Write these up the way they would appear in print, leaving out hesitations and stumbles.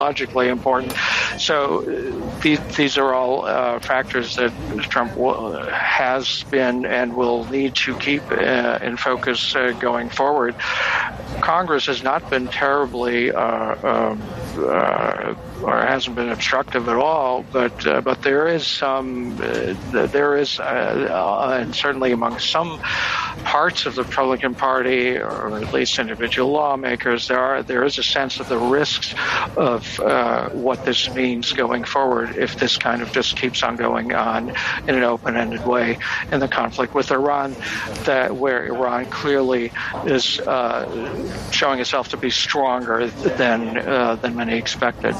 logically important. So these are all factors that Trump has been and will need to keep in focus going forward. Congress has not been terribly or hasn't been obstructive at all, but there is some, and certainly among some parts of the Republican Party, or at least individual lawmakers, there is a sense of the risks of what this means going forward if this kind of just keeps on going on in an open-ended way in the conflict with Iran, where Iran clearly is showing itself to be stronger than many expected.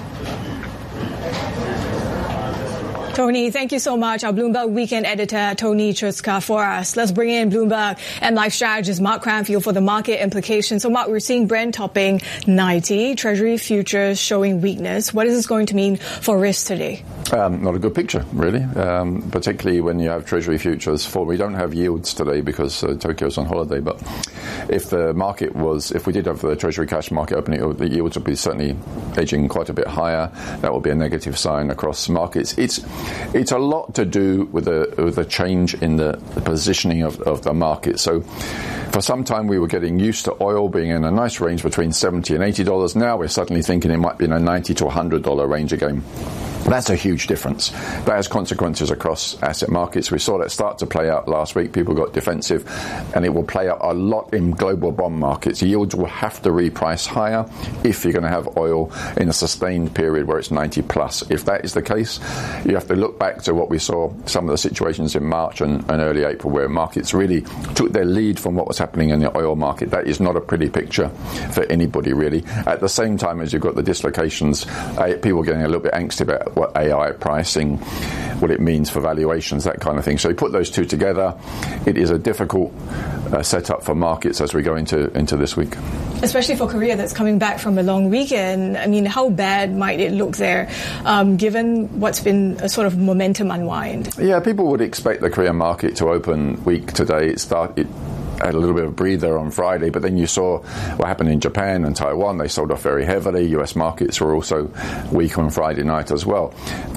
Tony, thank you so much. Our Bloomberg Weekend editor, Tony Cherska, for us. Let's bring in Bloomberg and Life strategist Mark Cranfield for the market implications. So, Mark, we're seeing Brent topping 90, Treasury futures showing weakness. What is this going to mean for risk today? Not a good picture, really, particularly when you have Treasury futures fall. We don't have yields today because Tokyo's on holiday, but if we did have the Treasury cash market opening, the yields would be certainly edging quite a bit higher. That would be a negative sign across markets. It's a lot to do with the change in the positioning of the market. So for some time we were getting used to oil being in a nice range between $70 and $80. Now we're suddenly thinking it might be in a $90 to $100 range again. That's a huge difference. That has consequences across asset markets. We saw that start to play out last week. People got defensive, and it will play out a lot in global bond markets. Yields will have to reprice higher if you're going to have oil in a sustained period where it's 90 plus. If that is the case, you have to look back to what we saw, some of the situations in March and early April where markets really took their lead from what was happening in the oil market. That is not a pretty picture for anybody, really. At the same time as you've got the dislocations, people getting a little bit angsty about what AI pricing, what it means for valuations, that kind of thing. So you put those two together, it is a difficult setup for markets as we go into this week. Especially for Korea that's coming back from a long weekend. I mean, how bad might it look there, given what's been a sort of momentum unwind? Yeah, people would expect the Korean market to open weak today. It had a little bit of a breather on Friday, but then you saw what happened in Japan and Taiwan. They sold off very heavily. US markets were also weak on Friday night as well.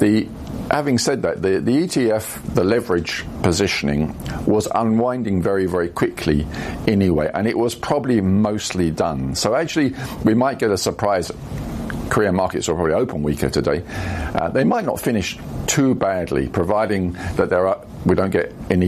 Having said that, the ETF, the leverage positioning, was unwinding very, very quickly anyway, and it was probably mostly done. So actually, we might get a surprise. Korean markets will probably open weaker today. They might not finish too badly, providing that we don't get any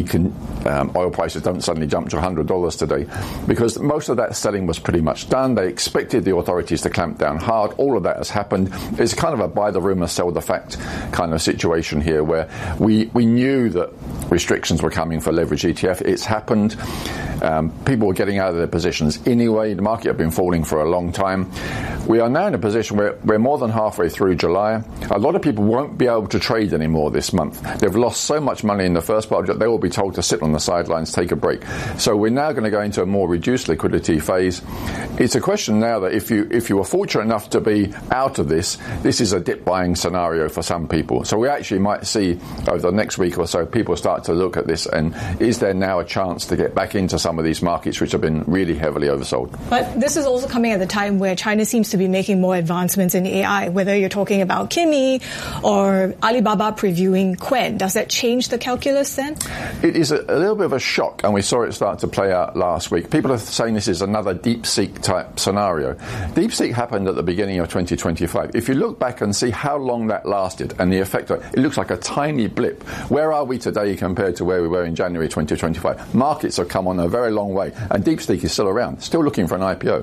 oil prices don't suddenly jump to $100 today, because most of that selling was pretty much done. They expected the authorities to clamp down hard. All of that has happened. It's kind of a buy the rumor, sell the fact kind of situation here, where we knew that restrictions were coming for leverage ETF. It's happened. People were getting out of their positions anyway. The market had been falling for a long time. We are now in a position where we're more than halfway through July. A lot of people won't be able to trade anymore this month. They've lost so much money in the first part. They will be told to sit on the sidelines, take a break. So we're now going to go into a more reduced liquidity phase. It's a question now that if you were fortunate enough to be out of this is a dip buying scenario for some people. So we actually might see over the next week or so people start to look at this, and is there now a chance to get back into some of these markets which have been really heavily oversold? But this is also coming at the time where China seems to be making more advancements in AI, whether you're talking about Kimi or Alibaba previewing Qwen. Does that change the calculus then? It is a little bit of a shock, and we saw it start to play out last week. People are saying this is another DeepSeek type scenario. DeepSeek happened at the beginning of 2025. If you look back and see how long that lasted and the effect, it looks like a tiny blip. Where are we today compared to where we were in January 2025? Markets have come on a very long way, and DeepSeek is still around, still looking for an IPO.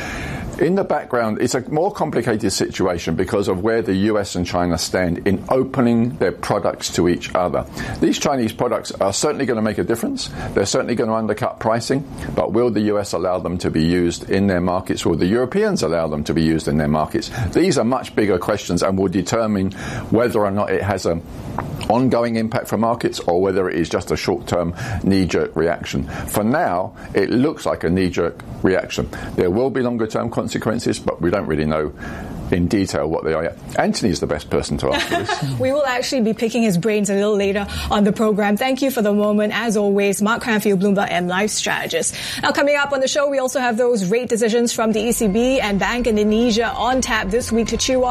In the background, it's a more complicated situation because of where the US and China stand in opening their products to each other. These Chinese products are certainly going to make a difference. They're certainly going to undercut pricing, but will the US allow them to be used in their markets? Will the Europeans allow them to be used in their markets? These are much bigger questions and will determine whether or not it has an ongoing impact for markets or whether it is just a short-term knee-jerk reaction. For now, it looks like a knee-jerk reaction. There will be longer-term consequences, but we don't really know in detail what they are. Anthony's the best person to ask for this. We will actually be picking his brains a little later on the program. Thank you for the moment. As always, Mark Cranfield, Bloomberg M Life strategist. Now, coming up on the show, we also have those rate decisions from the ECB and Bank Indonesia on tap this week to chew on.